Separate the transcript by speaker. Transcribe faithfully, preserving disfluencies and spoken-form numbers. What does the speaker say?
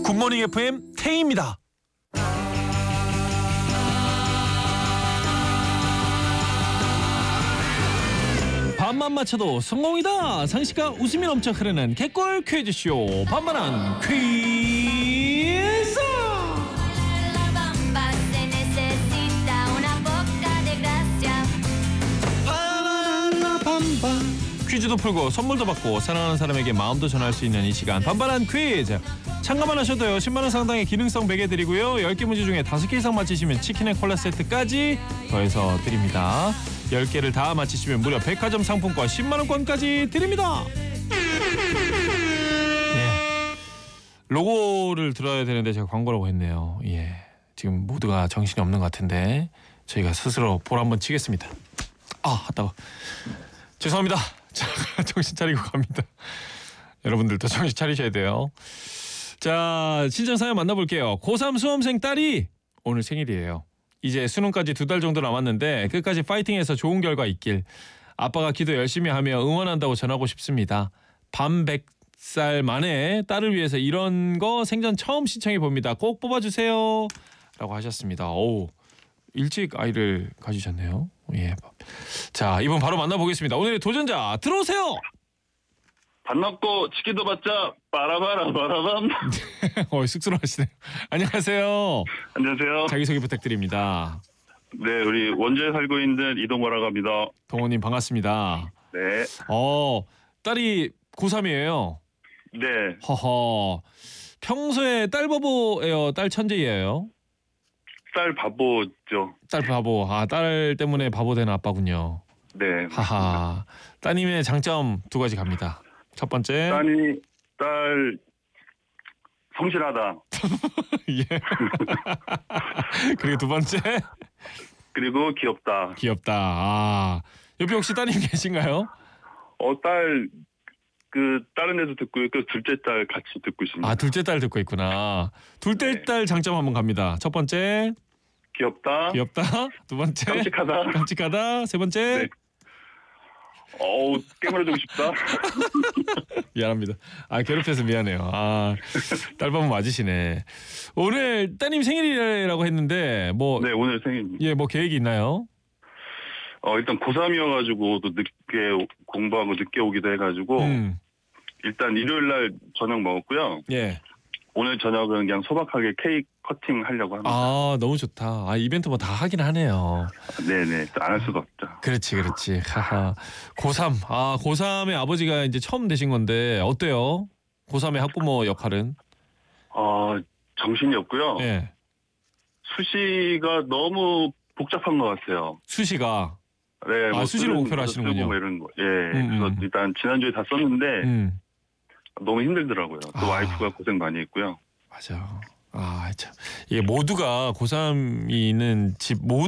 Speaker 1: 굿모닝 에프엠 태희입니다. 반만 맞춰도 성공이다. 상식과 웃음이 넘쳐 흐르는 개꿀 퀴즈쇼 반반한 퀴즈. 퀴즈도 풀고 선물도 받고 사랑하는 사람에게 마음도 전할 수 있는 이 시간 반반한 퀴즈. 참가만 하셔도요 십만 원 상당의 기능성 베개 드리고요 열 개 문제 중에 다섯 개 이상 맞히시면 치킨 앤 콜라 세트까지 더해서 드립니다. 열 개를 다 맞히시면 무려 백화점 상품권 십만 원권까지 드립니다. 예. 로고를 들어야 되는데 제가 광고라고 했네요. 예. 지금 모두가 정신이 없는 것 같은데 저희가 스스로 볼 한번 치겠습니다. 아, 아따워. 죄송합니다. 자, 정신 차리고 갑니다. 여러분들도 정신 차리셔야 돼요. 자, 신청 사연 만나볼게요. 고삼 수험생 딸이 오늘 생일이에요. 이제 수능까지 두 달 정도 남았는데 끝까지 파이팅해서 좋은 결과 있길 아빠가 기도 열심히 하며 응원한다고 전하고 싶습니다. 밤 백 살 만에 딸을 위해서 이런 거 생전 처음 신청해 봅니다. 꼭 뽑아주세요. 라고 하셨습니다. 오, 일찍 아이를 가지셨네요. 예. 자, 이분 바로 만나보겠습니다. 오늘의 도전자 들어오세요.
Speaker 2: 밥 먹고 치킨도 받자. 빠라바라 바라밤.
Speaker 1: 어, 쑥스러워하시네요. 안녕하세요.
Speaker 2: 안녕하세요.
Speaker 1: 자기소개 부탁드립니다.
Speaker 2: 네, 우리 원주에 살고 있는 이동거라고 합니다.
Speaker 1: 동호님 반갑습니다.
Speaker 2: 네.
Speaker 1: 어, 딸이 고삼이에요.
Speaker 2: 네.
Speaker 1: 허허. 평소에 딸 바보예요? 딸 천재예요?
Speaker 2: 쌀 바보죠.
Speaker 1: 딸 바보. 아, 딸 때문에 바보 된 아빠군요.
Speaker 2: 네.
Speaker 1: 하하. 따님의 장점 두 가지 갑니다. 첫 번째.
Speaker 2: 딸이 딸 성실하다.
Speaker 1: 예. 그리고 두 번째.
Speaker 2: 그리고 귀엽다.
Speaker 1: 귀엽다. 아. 옆에 혹시 따님 계신가요?
Speaker 2: 어, 딸 그 다른 애도 듣고 있고 둘째 딸 같이 듣고 있습니다.
Speaker 1: 아, 둘째 딸 듣고 있구나. 둘째
Speaker 2: 네.
Speaker 1: 딸 장점 한번 갑니다. 첫 번째.
Speaker 2: 귀엽다.
Speaker 1: 귀엽다. 두 번째.
Speaker 2: 깜찍하다.
Speaker 1: 깜찍하다. 세 번째.
Speaker 2: 네. 어우, 깨물어주고 싶다.
Speaker 1: 미안합니다. 아, 괴롭혀서 미안해요. 아, 딸바보 맞으시네. 오늘 따님 생일이라고 했는데 뭐
Speaker 2: 네, 오늘 생일.
Speaker 1: 예, 뭐 계획이 있나요?
Speaker 2: 어, 일단 고삼이어가지고 또 늦게 공부하고 늦게 오기도 해가지고
Speaker 1: 음.
Speaker 2: 일단 일요일 날 저녁 먹었고요.
Speaker 1: 예.
Speaker 2: 오늘 저녁은 그냥 소박하게 케이크 커팅 하려고 합니다.
Speaker 1: 아, 너무 좋다. 아, 이벤트 뭐 다 하긴 하네요.
Speaker 2: 네네, 안 할 수가 없죠.
Speaker 1: 그렇지, 그렇지. 하하. 고삼. 아, 고삼의 아버지가 이제 처음 되신 건데 어때요? 고삼의 학부모 역할은?
Speaker 2: 어, 정신이 없고요.
Speaker 1: 예.
Speaker 2: 수시가 너무 복잡한 것 같아요.
Speaker 1: 수시가.
Speaker 2: 네,
Speaker 1: 아,
Speaker 2: 뭐
Speaker 1: 수시를
Speaker 2: 쓰는
Speaker 1: 목표로
Speaker 2: 것도
Speaker 1: 하시는군요.
Speaker 2: 쓰고 뭐 이런 거. 예,
Speaker 1: 음,
Speaker 2: 그래서
Speaker 1: 음.
Speaker 2: 일단 지난주에 다 썼는데
Speaker 1: 음.
Speaker 2: 너무 힘들더라고요. 또
Speaker 1: 아.
Speaker 2: 와이프가 고생 많이 했고요.
Speaker 1: 맞아. 아, 참. 이게 모두가 고삼이는 집